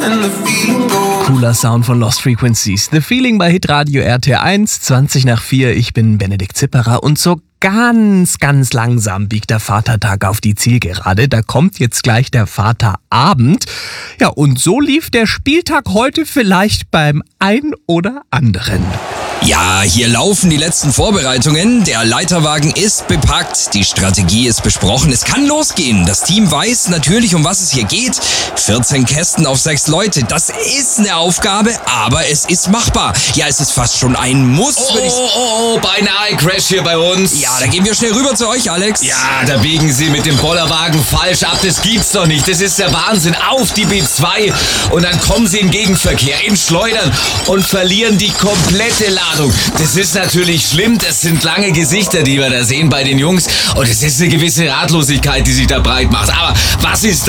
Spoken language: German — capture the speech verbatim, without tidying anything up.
Cooler Sound von Lost Frequencies. The Feeling bei Hitradio R T eins, zwanzig nach vier. Ich bin Benedikt Zipperer und so ganz, ganz langsam biegt der Vatertag auf die Zielgerade. Da kommt jetzt gleich der Vaterabend. Ja, und so lief der Spieltag heute vielleicht beim ein oder anderen. Ja, hier laufen die letzten Vorbereitungen. Der Leiterwagen ist bepackt, die Strategie ist besprochen. Es kann losgehen. Das Team weiß natürlich, um was es hier geht. vierzehn Kästen auf sechs Leute, das ist eine Aufgabe, aber es ist machbar. Ja, es ist fast schon ein Muss. Oh, oh, oh, oh, beinahe Crash hier bei uns. Ja, da gehen wir schnell rüber zu euch, Alex. Ja, da biegen Sie mit dem Bollerwagen falsch ab. Das gibt's doch nicht. Das ist der Wahnsinn. Auf die B zwei und dann kommen Sie in Gegenverkehr, in Schleudern und verlieren die komplette Ladung. Das ist natürlich schlimm, das sind lange Gesichter, die wir da sehen bei den Jungs und es ist eine gewisse Ratlosigkeit, die sich da breit macht. Aber was ist